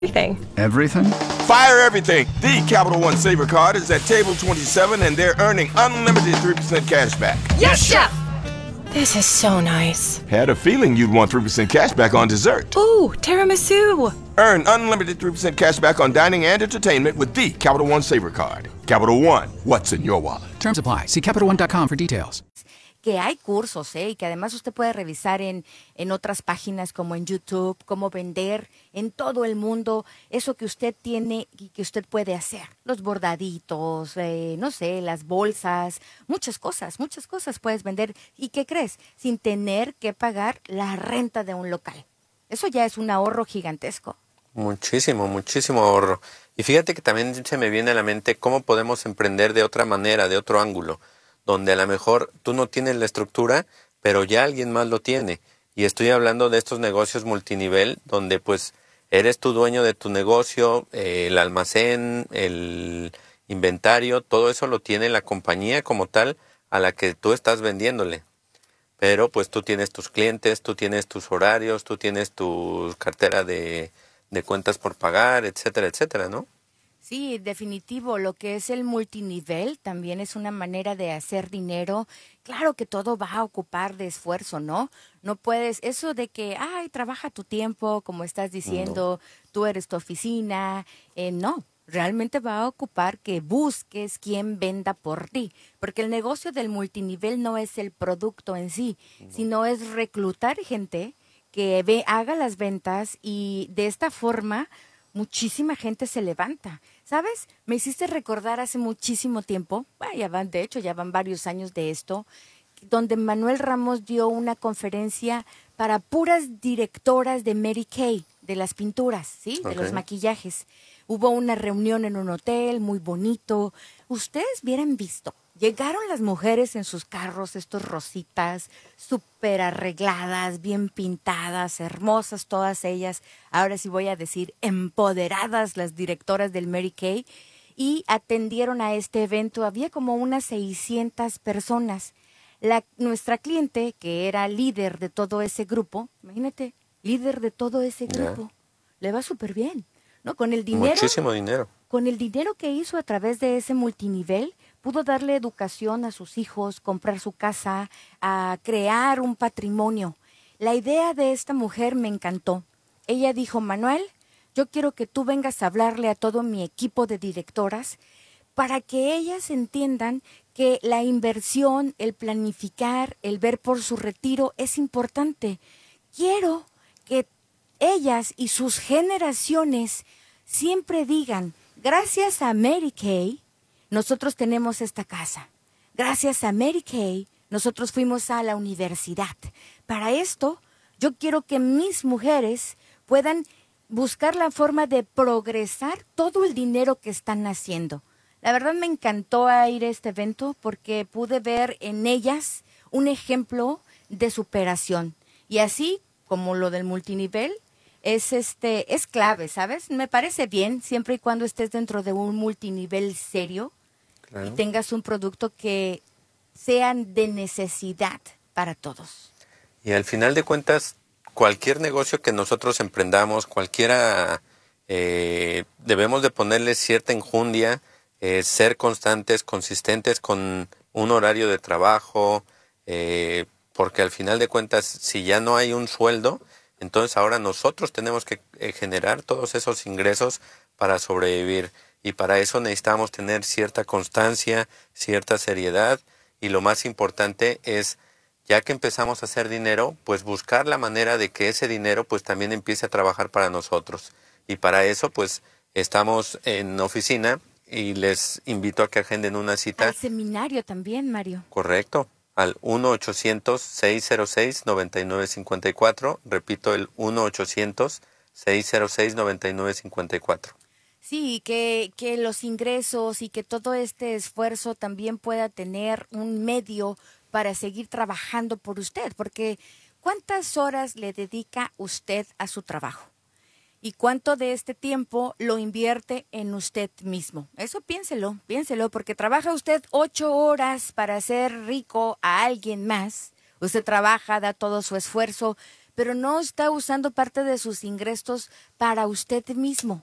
Everything. Everything? Fire everything. The Capital One Saver Card is at table 27 and they're earning unlimited 3% cash back. Yes, Chef! This is so nice. Had a feeling you'd want 3% cash back on dessert. Ooh, tiramisu! Earn unlimited 3% cash back on dining and entertainment with the Capital One Saver Card. Capital One, what's in your wallet? Terms apply. See CapitalOne.com for details. Que hay cursos, y que además usted puede revisar en otras páginas como en YouTube, cómo vender en todo el mundo eso que usted tiene y que usted puede hacer. Los bordaditos, no sé, las bolsas, muchas cosas puedes vender. ¿Y qué crees? Sin tener que pagar la renta de un local. Eso ya es un ahorro gigantesco. Muchísimo ahorro. Y fíjate que también se me viene a la mente cómo podemos emprender de otra manera, de otro ángulo, donde a lo mejor tú no tienes la estructura, pero ya alguien más lo tiene. Y estoy hablando de estos negocios multinivel, donde pues eres tú dueño de tu negocio, el almacén, el inventario, todo eso lo tiene la compañía como tal a la que tú estás vendiéndole. Pero pues tú tienes tus clientes, tú tienes tus horarios, tú tienes tu cartera de cuentas por pagar, etcétera, etcétera, ¿no? Sí, definitivo. Lo que es el multinivel también es una manera de hacer dinero. Claro que todo va a ocupar de esfuerzo, ¿no? No puedes, eso de que, trabaja tu tiempo, como estás diciendo, tú eres tu oficina. No, realmente va a ocupar que busques quien venda por ti. Porque el negocio del multinivel no es el producto en sí, sino es reclutar gente que haga las ventas y de esta forma muchísima gente se levanta. ¿Sabes? Me hiciste recordar hace muchísimo tiempo, ya van varios años de esto, donde Manuel Ramos dio una conferencia para puras directoras de Mary Kay, de las pinturas, ¿sí? Okay. De los maquillajes. Hubo una reunión en un hotel muy bonito. Ustedes hubieran visto. Llegaron las mujeres en sus carros, estos rositas, súper arregladas, bien pintadas, hermosas todas ellas. Ahora sí voy a decir empoderadas las directoras del Mary Kay. Y atendieron a este evento. Había como unas 600 personas. Nuestra cliente, que era líder de todo ese grupo, imagínate, líder de todo ese grupo, le va súper bien, ¿no? Con el dinero. Muchísimo dinero. Con el dinero que hizo a través de ese multinivel, pudo darle educación a sus hijos, comprar su casa, a crear un patrimonio. La idea de esta mujer me encantó. Ella dijo, Manuel, yo quiero que tú vengas a hablarle a todo mi equipo de directoras para que ellas entiendan que la inversión, el planificar, el ver por su retiro es importante. Quiero que ellas y sus generaciones siempre digan, gracias a Mary Kay, nosotros tenemos esta casa. Gracias a Mary Kay, nosotros fuimos a la universidad. Para esto, yo quiero que mis mujeres puedan buscar la forma de progresar todo el dinero que están haciendo. La verdad me encantó ir a este evento porque pude ver en ellas un ejemplo de superación. Y así como lo del multinivel, es clave, ¿sabes? Me parece bien siempre y cuando estés dentro de un multinivel serio. Claro. Y tengas un producto que sean de necesidad para todos. Y al final de cuentas, cualquier negocio que nosotros emprendamos, cualquiera, debemos de ponerle cierta enjundia, ser constantes, consistentes con un horario de trabajo, porque al final de cuentas, si ya no hay un sueldo, entonces ahora nosotros tenemos que generar todos esos ingresos para sobrevivir. Y para eso necesitamos tener cierta constancia, cierta seriedad. Y lo más importante es, ya que empezamos a hacer dinero, pues buscar la manera de que ese dinero pues también empiece a trabajar para nosotros. Y para eso pues estamos en oficina y les invito a que agenden una cita. Al seminario también, Mario. Correcto. Al 1-800-606-9954. Repito, el 1-800-606-9954. Sí, que los ingresos y que todo este esfuerzo también pueda tener un medio para seguir trabajando por usted, porque ¿cuántas horas le dedica usted a su trabajo? ¿Y cuánto de este tiempo lo invierte en usted mismo? Eso piénselo, porque trabaja usted 8 horas para hacer rico a alguien más. Usted trabaja, da todo su esfuerzo, pero no está usando parte de sus ingresos para usted mismo.